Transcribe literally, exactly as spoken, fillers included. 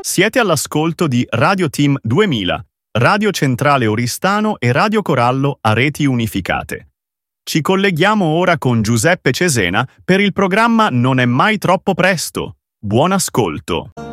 Siete all'ascolto di Radio Team duemila, Radio Centrale Oristano e Radio Corallo a reti unificate. Ci colleghiamo ora con Giuseppe Cesena per il programma Non è mai troppo presto. Buon ascolto!